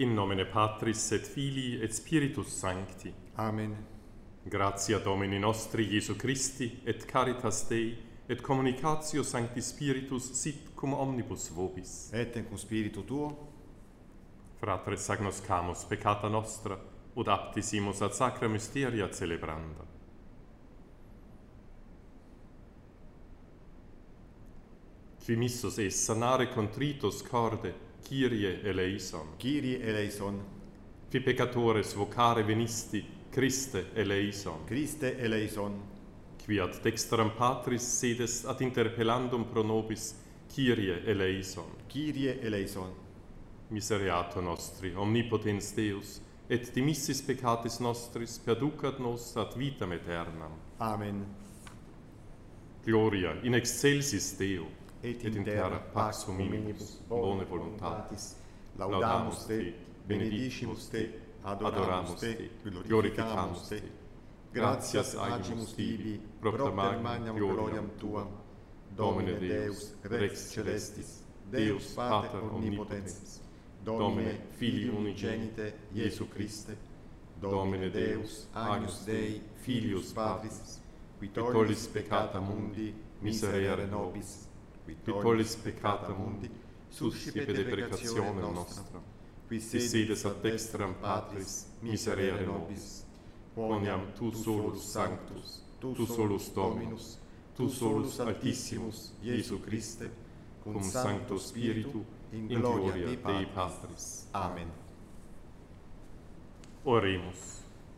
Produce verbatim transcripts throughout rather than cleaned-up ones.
In nomine Patris et Filii et Spiritus Sancti. Amen. Gratia Domini nostri Iesu Christi et caritas Dei et communicatio Sancti Spiritus sit cum omnibus vobis. Et cum spiritu tuo, Fratres agnoscamus peccata nostra, ut aptisimus ad sacra mysteria celebranda. Qui missus es sanare contritus corde, Kyrie eleison. Kyrie eleison, Qui peccatores vocare venisti, Christe eleison. Christe eleison, Qui ad dexteram Patris sedes ad interpellandum pro nobis, Kyrie eleison. Kyrie eleison, Misereatur nostri, omnipotens Deus, et dimissis peccatis nostris perducat nos ad vitam aeternam. Amen. Gloria in excelsis Deo, Et in terra pax hominibus, bone voluntatis. Laudamus te, benedicimus te, adoramus te, glorificamus te. Gratias agimus tibi, propter magnam gloriam tuam, Domine Deus, Rex celestis, Deus Pater omnipotens, Domine Filii unigenite, Iesu Christe, Domine Deus, Agnus Dei, Filius Patris, qui tollis peccata mundi, miserere nobis, qui tollis peccata mundi, suscipe deprecationem nostra, qui sedes ad dexteram Patris, miserere nobis, quoniam tu solus sanctus, tu solus Dominus, tu solus Altissimus, Iesu Christe, cum Sancto Spiritu, in gloria Dei Patris. Amen. Oremus.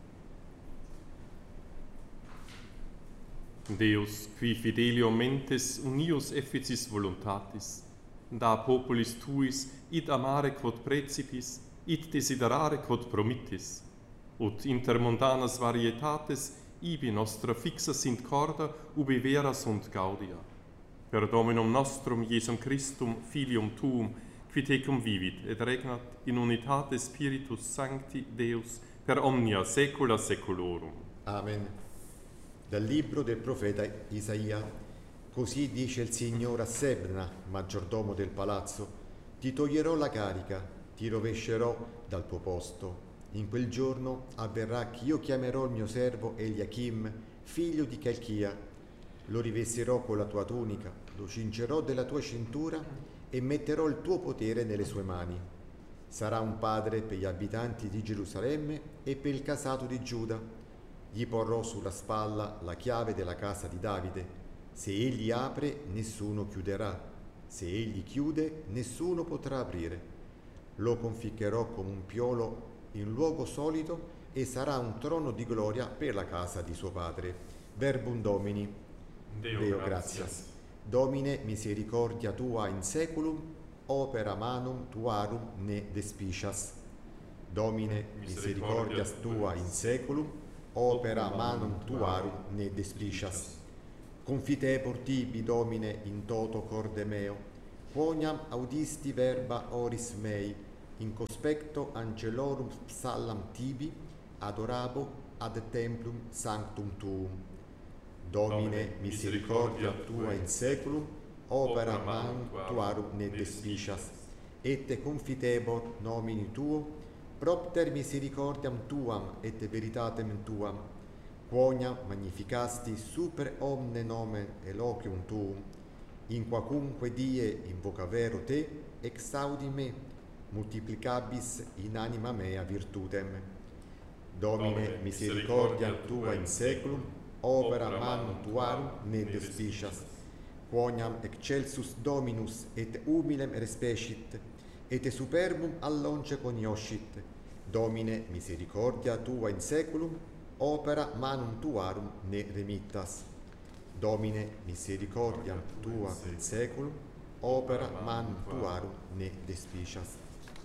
Deus, qui fidelio mentes unius efficis voluntatis, da populis tuis id amare quod precipis, id desiderare quod promittis, ut inter mundanas varietates ibi nostra fixa sint corda ubi vera sunt gaudia. Per Dominum nostrum Iesum Christum, Filium tuum, qui tecum vivit et regnat in unitate Spiritus Sancti Deus per omnia saecula saeculorum. Amen. Dal libro del profeta Isaia. Così dice il Signore a Sebna, maggiordomo del palazzo: ti toglierò la carica, ti rovescerò dal tuo posto. In quel giorno avverrà che io chiamerò il mio servo Eliachim, figlio di Calchia. Lo rivestirò con la tua tunica, lo cingerò della tua cintura e metterò il tuo potere nelle sue mani. Sarà un padre per gli abitanti di Gerusalemme e per il casato di Giuda. Gli porrò sulla spalla la chiave della casa di Davide. Se egli apre, nessuno chiuderà. Se egli chiude, nessuno potrà aprire. Lo conficcherò come un piolo in luogo solito e sarà un trono di gloria per la casa di suo padre. Verbum Domini. Deo, Deo gratias. gratias. Domine misericordia tua in seculum, opera manum tuarum ne despicias. Domine misericordia tua in seculum, opera manum tuarum ne despicias. Confitebor tibi, Domine, in toto corde meo, quoniam audisti verba oris mei, in conspecto angelorum psallam tibi, adorabo ad templum sanctum tuum. Domine misericordia tua in seculum, opera manum tuarum ne despicias. Et confitebor nomini tuo, propter misericordiam tuam et veritatem tuam, quoniam magnificasti super omne nomen eloquium tuum, in quacunque die invoca vero te, exaudi me, multiplicabis in anima mea virtutem. Domine misericordia tua in seculum, opera manum tuarum ne despicias. Quoniam excelsus Dominus et humilem respecit, et superbum allonce cognoscit. Domine misericordia tua in seculum, opera manum tuarum ne remittas. Domine misericordia tua in seculum, opera manum tuarum ne despicias.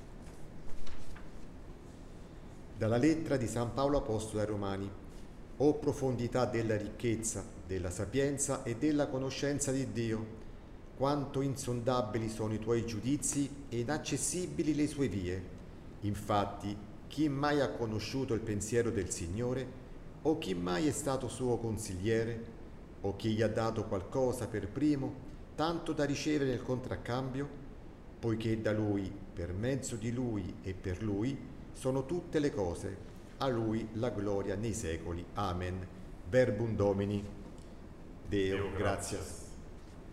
Dalla lettera di San Paolo Apostolo ai Romani. O profondità della ricchezza, della sapienza e della conoscenza di Dio, quanto insondabili sono i tuoi giudizi e inaccessibili le sue vie. Infatti, chi mai ha conosciuto il pensiero del Signore? O chi mai è stato suo consigliere? O chi gli ha dato qualcosa per primo, tanto da ricevere il contraccambio? poiché da Lui, per mezzo di Lui e per Lui, sono tutte le cose. A Lui la gloria nei secoli. Amen. Verbum Domini. Deo, Deo gratias. gratias.